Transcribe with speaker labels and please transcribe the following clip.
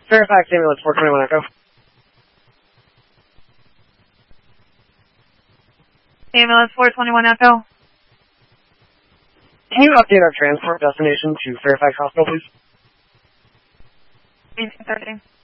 Speaker 1: Fairfax ambulance 421 Echo.
Speaker 2: Ambulance 421 Echo.
Speaker 1: Can you update our transport destination to Fairfax Hospital, please?
Speaker 2: 1830.